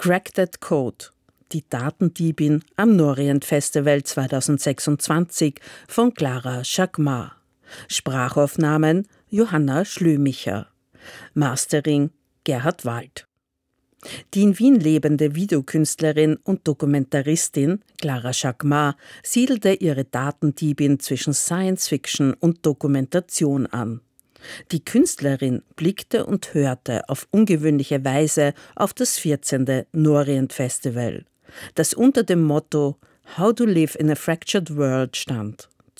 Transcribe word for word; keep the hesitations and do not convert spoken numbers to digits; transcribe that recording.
Crack That Code, die Datendiebin am Norient Festival zweitausendsechsundzwanzig von Clara Chakma. Sprachaufnahmen Johanna Schlömicher. Mastering Gerhard Wald. Die in Wien lebende Videokünstlerin und Dokumentaristin Clara Chakma siedelte ihre Datendiebin zwischen Science-Fiction und Dokumentation an. Die Künstlerin blickte und hörte auf ungewöhnliche Weise auf das vierzehnte Norient Festival, das unter dem Motto How to Live in a Fractured World stand.